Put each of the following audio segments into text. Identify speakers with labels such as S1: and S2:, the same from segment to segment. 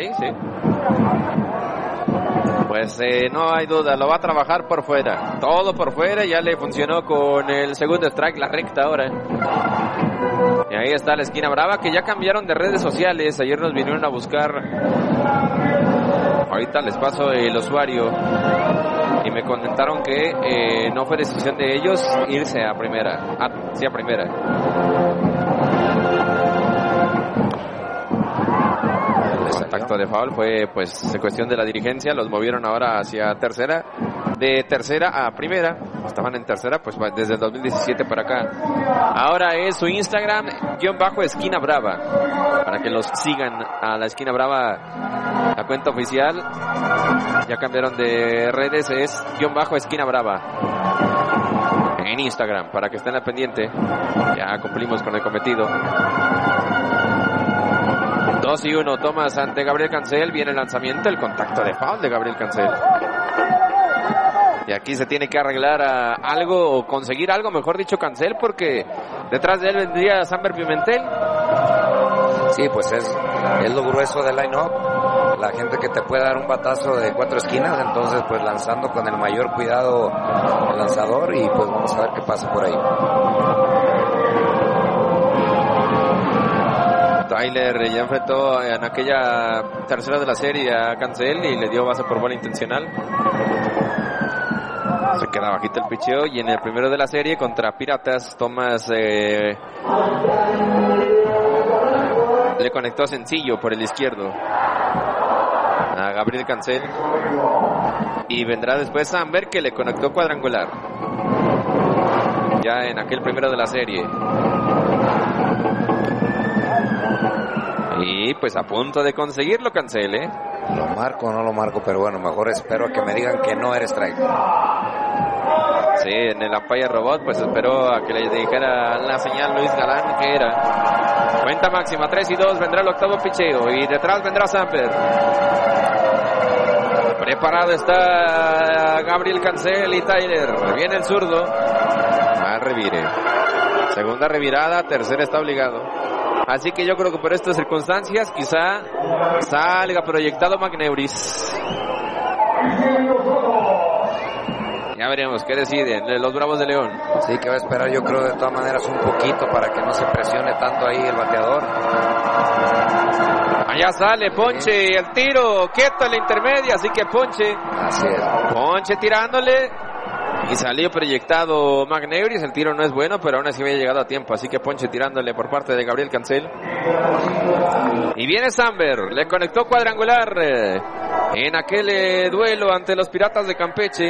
S1: ahí, sí. Pues no hay duda, lo va a trabajar por fuera. Todo por fuera, ya le funcionó con el segundo strike, la recta ahora. Y ahí está la esquina brava, que ya cambiaron de redes sociales. Ayer nos vinieron a buscar. Ahorita les paso el usuario. Y me comentaron que no fue decisión de ellos irse a primera. Sí, a primera. El contacto de foul fue pues cuestión de la dirigencia. Los movieron ahora hacia tercera. De tercera a primera. Estaban en tercera pues desde el 2017 para acá. Ahora es su Instagram _esquina brava, para que los sigan a la esquina brava, la cuenta oficial. Ya cambiaron de redes, es _esquina brava en Instagram, para que estén al pendiente. Ya cumplimos con el cometido. 2-1, Thomas ante Gabriel Cancel. Viene el lanzamiento, el contacto de foul de Gabriel Cancel. Y aquí se tiene que arreglar algo, o conseguir algo, mejor dicho, Cancel, porque detrás de él vendría Samber Pimentel.
S2: Sí, pues es lo grueso del line-up. La gente que te puede dar un batazo de 4 esquinas, entonces pues lanzando con el mayor cuidado el lanzador, y pues vamos a ver qué pasa por ahí.
S1: Tyler ya enfrentó en aquella tercera de la serie a Cancel y le dio base por bola intencional. Se queda bajito el picheo, y en el primero de la serie contra Piratas, Thomas le conectó sencillo por el izquierdo a Gabriel Cancel, y vendrá después Samber, que le conectó cuadrangular ya en aquel primero de la serie. Y pues a punto de conseguirlo Cancel,
S2: ¿Lo marco o no lo marco? Pero bueno, mejor espero que me digan que no eres strike.
S1: Sí, en el umpire robot, pues esperó a que le dijera la señal Luis Galán que era. Cuenta máxima, 3-2, vendrá el octavo picheo, y detrás vendrá Samper. Preparado está Gabriel Cancel y Tyler. Viene el zurdo. Va a revire. Segunda revirada, tercera está obligado. Así que yo creo que por estas circunstancias quizá salga proyectado McNeuris. Ya veremos qué deciden los Bravos de León.
S2: Sí, que va a esperar, yo creo, de todas maneras un poquito para que no se presione tanto ahí el bateador.
S1: Allá sale Ponche, el tiro, quieto en la intermedia, así que Ponche.
S2: Así es.
S1: Ponche tirándole. Y salió proyectado McNeuris. El tiro no es bueno, pero aún así había llegado a tiempo. Así que Ponche tirándole por parte de Gabriel Cancel. Y viene Samber. Le conectó cuadrangular en aquel duelo ante los Piratas de Campeche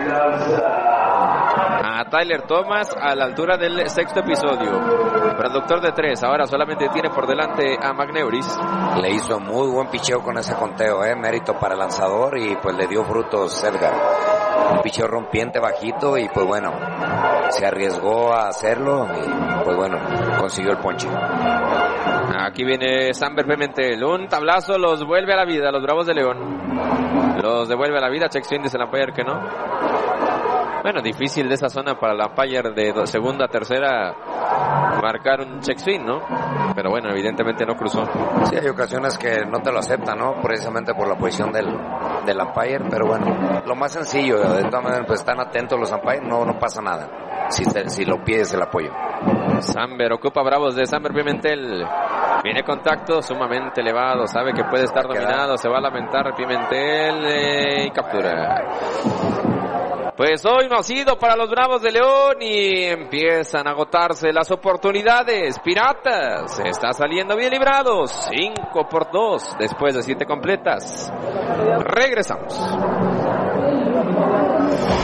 S1: a Tyler Thomas a la altura del sexto episodio. Productor de 3. Ahora solamente tiene por delante a McNeuris.
S2: Le hizo muy buen picheo con ese conteo, mérito para el lanzador, y pues le dio frutos Edgar. Un picheo rompiente bajito, y pues bueno, se arriesgó a hacerlo y pues bueno, consiguió el ponche.
S1: Aquí viene Samber Pimentel, un tablazo, los vuelve a la vida, los Bravos de León. Los devuelve a la vida. Check swing, dice el umpire que no. Bueno, difícil de esa zona para el umpire de segunda a tercera marcar un check swing, ¿no? Pero bueno, evidentemente no cruzó.
S2: Sí, hay ocasiones que no te lo aceptan, ¿no? Precisamente por la posición del umpire, pero bueno, lo más sencillo, de todas maneras, pues están atentos los umpires, no pasa nada si lo pides el apoyo.
S1: Samber ocupa Bravos de Samber Pimentel. Viene contacto sumamente elevado, sabe que puede estar dominado, se va a lamentar Pimentel y captura. Pues hoy no ha sido para los Bravos de León y empiezan a agotarse las oportunidades. Piratas está saliendo bien librados. 5-2 después de 7 completas. Regresamos.